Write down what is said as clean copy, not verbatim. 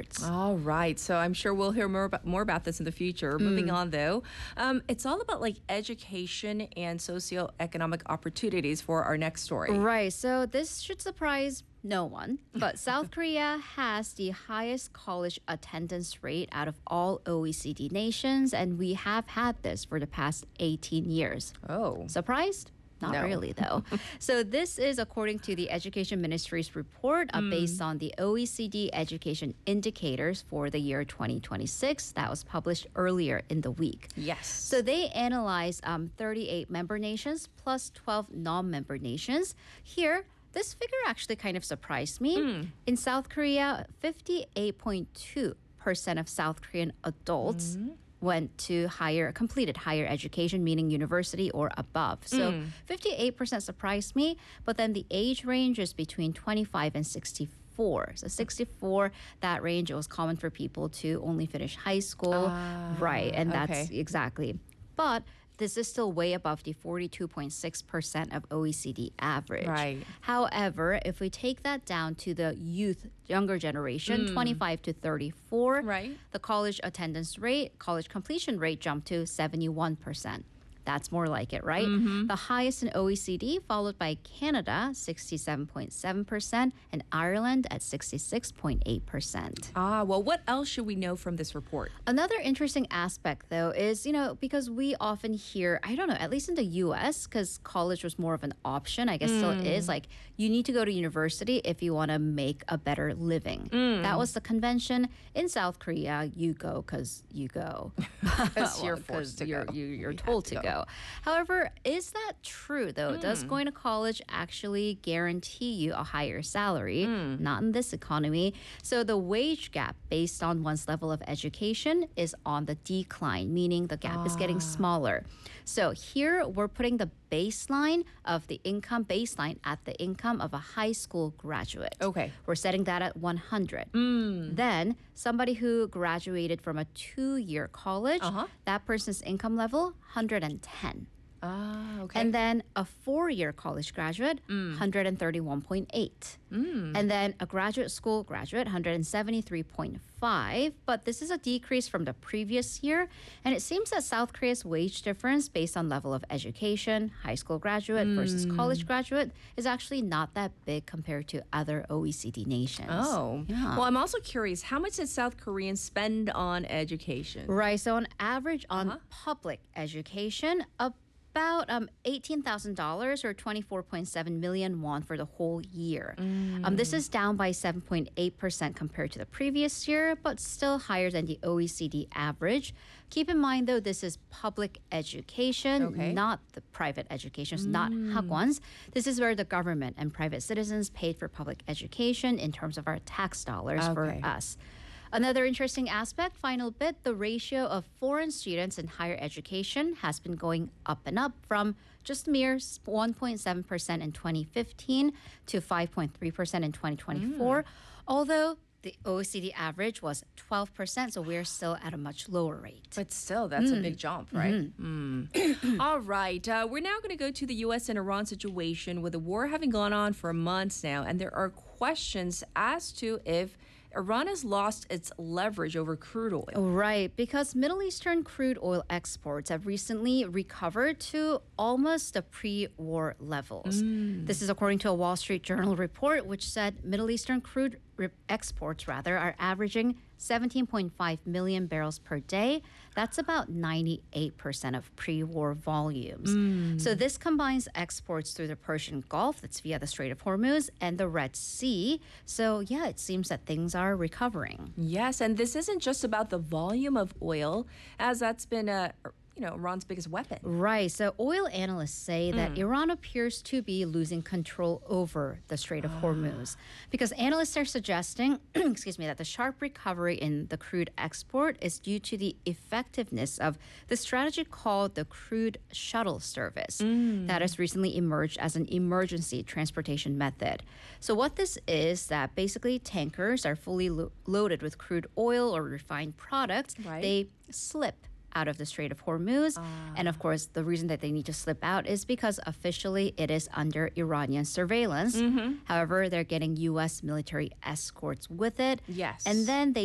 exports. All right. So I'm sure we'll hear more about this in the future. Moving on, though, it's all about like education and socioeconomic opportunities for our next story. Right. So this should surprise no one, but South Korea has the highest college attendance rate out of all OECD nations, and we have had this for the past 18 years. Oh. Surprised? Not No. really, though. So this is according to the Education Ministry's report based on the OECD education indicators for the year 2026 that was published earlier in the week. Yes. So they analyzed 38 member nations plus 12 non-member nations. Here, this figure actually kind of surprised me. In South Korea, 58.2% of South Korean adults completed higher education, meaning university or above. So 58% surprised me, but then the age range is between 25 and 64. So 64, that range, it was common for people to only finish high school. Right, and that's exactly. But this is still way above the 42.6% of OECD average. Right. However, if we take that down to the younger generation, 25 to 34, Right. the college completion rate jumped to 71%. That's more like it, right? The highest in OECD, followed by Canada, 67.7%, and Ireland at 66.8%. Well, what else should we know from this report? Another interesting aspect, though, is, because we often hear, I don't know, at least in the US, because college was more of an option, I guess still is, like, you need to go to university if you want to make a better living. That was the convention. In South Korea, you go because you go. Because you're forced to go. You're told to go. However, is that true, though? Does going to college actually guarantee you a higher salary? Not in this economy. So the wage gap based on one's level of education is on the decline, meaning the gap is getting smaller. So here we're putting the baseline at the income of a high school graduate. Okay. We're setting that at 100. Then somebody who graduated from a 2-year college, that person's income level, 110. Okay. And then a 4-year college graduate, 131.8. And then a graduate school graduate, 173.5. But this is a decrease from the previous year. And it seems that South Korea's wage difference based on level of education, high school graduate versus college graduate, is actually not that big compared to other OECD nations. Oh. Yeah. Well, I'm also curious, how much did South Koreans spend on education? Right. So on average on public education, about $18,000 or 24.7 million won for the whole year. This is down by 7.8% compared to the previous year, but still higher than the OECD average. Keep in mind, though, this is public education, not the private education, so not hagwons. This is where the government and private citizens paid for public education in terms of our tax dollars for us. Another interesting aspect, final bit, the ratio of foreign students in higher education has been going up and up from just mere 1.7% in 2015 to 5.3% in 2024, although the OECD average was 12%, so we're still at a much lower rate. But still, that's a big jump, right? All right. We're now going to go to the U.S. and Iran situation with the war having gone on for months now, and there are questions as to if Iran has lost its leverage over crude oil. Right, because Middle Eastern crude oil exports have recently recovered to almost the pre-war levels. This is according to a Wall Street Journal report, which said Middle Eastern crude exports are averaging 17.5 million barrels per day. That's about 98% of pre-war volumes. So this combines exports through the Persian Gulf, that's via the Strait of Hormuz, and the Red Sea. So yeah, it seems that things are recovering. Yes, and this isn't just about the volume of oil, as that's been Iran's biggest weapon. Right. So oil analysts say that Iran appears to be losing control over the Strait of Hormuz because analysts are suggesting, that the sharp recovery in the crude export is due to the effectiveness of the strategy called the crude shuttle service that has recently emerged as an emergency transportation method. So what this is that basically tankers are fully loaded with crude oil or refined products. Right. They slip out of the Strait of Hormuz. And of course, the reason that they need to slip out is because officially it is under Iranian surveillance. However, they're getting U.S. military escorts with it. Yes. And then they